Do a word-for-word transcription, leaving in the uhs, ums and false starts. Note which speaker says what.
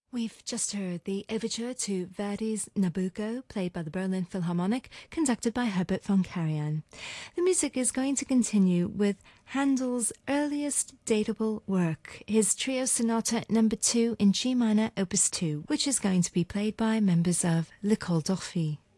Speaker 1: We've just heard the overture to Verdi's Nabucco, played by the Berlin Philharmonic, conducted by Herbert von Karajan. The music is going to continue with Handel's earliest datable work, his Trio Sonata number two in G minor opus two, which is going to be played by members of L'École d'Orphée.